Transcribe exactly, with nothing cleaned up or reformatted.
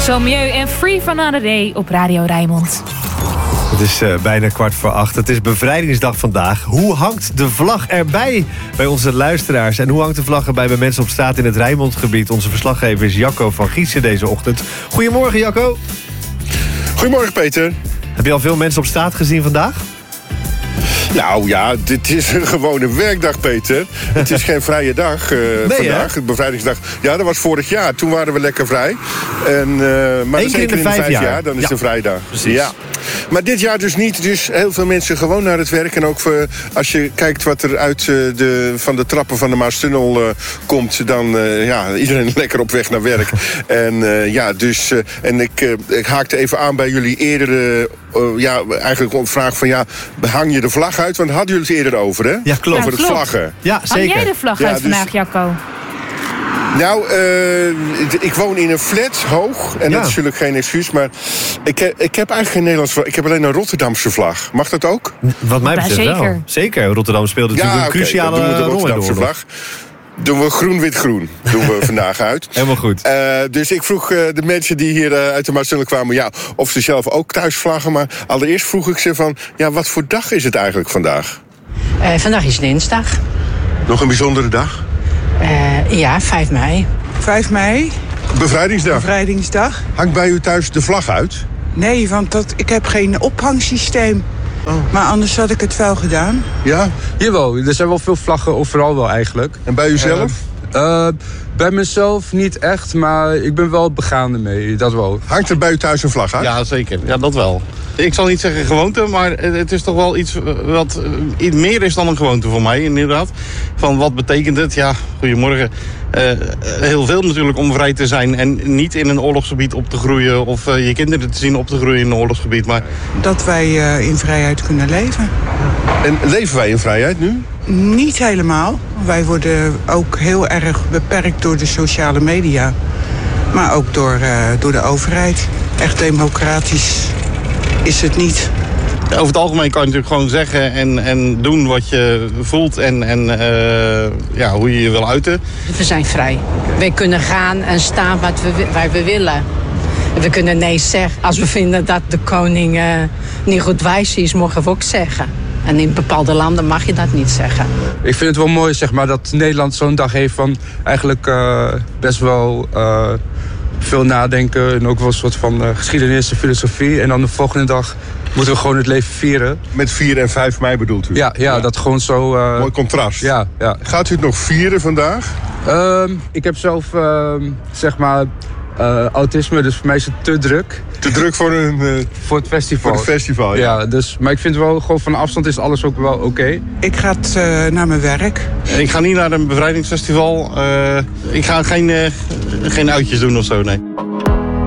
Zo Milieu en Free van Another Day op Radio Rijnmond. Het is uh, bijna kwart voor acht. Het is bevrijdingsdag vandaag. Hoe hangt de vlag erbij bij onze luisteraars? En hoe hangt de vlag erbij bij mensen op straat in het Rijnmondgebied? Onze verslaggever is Jacco van Giessen deze ochtend. Goedemorgen, Jacco. Goedemorgen, Peter. Heb je al veel mensen op straat gezien vandaag? Nou ja, dit is een gewone werkdag, Peter. Het is geen vrije dag uh, nee, vandaag, hè? Bevrijdingsdag. Ja, dat was vorig jaar. Toen waren we lekker vrij. En, uh, maar Eén keer in de vijf, vijf jaar. jaar, dan is ja. het een vrijdag. Precies. Ja. Maar dit jaar dus niet. Dus heel veel mensen gewoon naar het werk. En ook voor, als je kijkt wat er uit uh, de, van de trappen van de Maastunnel uh, komt... dan uh, ja, iedereen lekker op weg naar werk. en uh, ja, dus... Uh, en ik, uh, ik haakte even aan bij jullie eerdere... Uh, ja, eigenlijk een vraag van ja, hang je de vlag uit? Want hadden jullie het eerder over, hè? Ja, klopt. Over ja, het klopt. vlaggen. Ja, zeker. Hang jij de vlag ja, uit dus... vandaag, Jacco? Nou, uh, ik woon in een flat, hoog. En ja. dat is natuurlijk geen excuus. Maar ik heb, ik heb eigenlijk geen Nederlands vlag. Ik heb alleen een Rotterdamse vlag. Mag dat ook? Wat mij betreft ja, zeker. wel. Zeker. Rotterdam speelde natuurlijk ja, een okay, cruciale dan doen we de rol in de Rotterdamse oorlog. vlag. Doen we groen-wit-groen. Doen we vandaag uit. Helemaal goed. Uh, dus ik vroeg uh, de mensen die hier uh, uit de Maastunnel kwamen... Ja, of ze zelf ook thuis vlaggen. Maar allereerst vroeg ik ze van... Ja, wat voor dag is het eigenlijk vandaag? Uh, vandaag is dinsdag. Nog een bijzondere dag? Uh, ja, vijf mei. vijf mei. Bevrijdingsdag. Bevrijdingsdag. Hangt bij u thuis de vlag uit? Nee, want dat, ik heb geen ophangsysteem. Oh. Maar anders had ik het wel gedaan. Ja? Jawel, er zijn wel veel vlaggen overal wel eigenlijk. En bij u zelf? Uh, uh, bij mezelf niet echt, maar ik ben wel begaan ermee, dat wel. Hangt er bij u thuis een vlag uit? Ja, zeker. Ja, dat wel. Ik zal niet zeggen gewoonte, maar het is toch wel iets wat iets meer is dan een gewoonte voor mij, inderdaad. Van wat betekent het? Ja, goedemorgen. Uh, heel veel natuurlijk om vrij te zijn en niet in een oorlogsgebied op te groeien... of uh, je kinderen te zien op te groeien in een oorlogsgebied. Maar... Dat wij uh, in vrijheid kunnen leven. En leven wij in vrijheid nu? Niet helemaal. Wij worden ook heel erg beperkt door de sociale media. Maar ook door, uh, door de overheid. Echt democratisch is het niet. Over het algemeen kan je natuurlijk gewoon zeggen en, en doen wat je voelt en, en uh, ja, hoe je je wil uiten. We zijn vrij. We kunnen gaan en staan wat we, waar we willen. We kunnen nee zeggen. Als we vinden dat de koning uh, niet goed wijs is, mogen we ook zeggen. En in bepaalde landen mag je dat niet zeggen. Ik vind het wel mooi zeg maar, dat Nederland zo'n dag heeft van eigenlijk uh, best wel... Uh, veel nadenken en ook wel een soort van uh, geschiedenis en filosofie. En dan de volgende dag moeten we gewoon het leven vieren. Met vier en vijf mei bedoelt u? Ja, ja, ja. Dat gewoon zo... Uh... Mooi contrast. Ja, ja. Gaat u het nog vieren vandaag? Uh, ik heb zelf, uh, zeg maar, uh, autisme, dus voor mij is het te druk. Te druk voor een... Uh, voor het festival. Voor het festival, ja. ja dus, maar ik vind wel, gewoon van afstand is alles ook wel oké. Okay. Ik ga uh, naar mijn werk. Ik ga niet naar een bevrijdingsfestival. Uh, ik ga geen, uh, geen uitjes doen of zo, nee.